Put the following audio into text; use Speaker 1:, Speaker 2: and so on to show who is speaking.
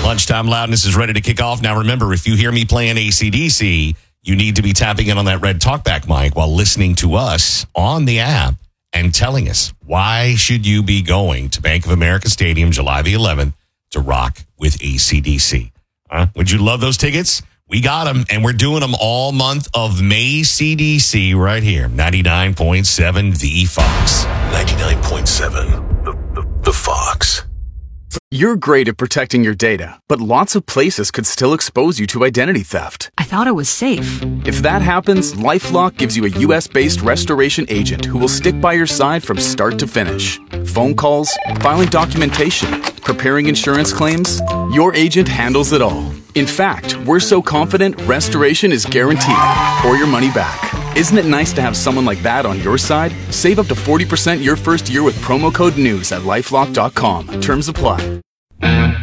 Speaker 1: Lunchtime Loudness is ready to kick off. Now, remember, if you hear me playing AC/DC, you need to be tapping in on that red talkback mic while listening to us on the app and telling us why should you be going to Bank of America Stadium July the 11th to rock with AC/DC. Would you love those tickets? We got them, and we're doing them all month of May. CDC right here, 99.7 The Fox.
Speaker 2: 99.7 The Fox.
Speaker 3: You're great at protecting your data, but lots of places could still expose you to identity theft.
Speaker 4: I thought it was safe.
Speaker 3: If that happens, LifeLock gives you a U.S.-based restoration agent who will stick by your side from start to finish. Phone calls, filing documentation, preparing insurance claims, your agent handles it all. In fact, we're so confident restoration is guaranteed or your money back. Isn't it nice to have someone like that on your side? Save up to 40% your first year with promo code NEWS at LifeLock.com. Terms apply.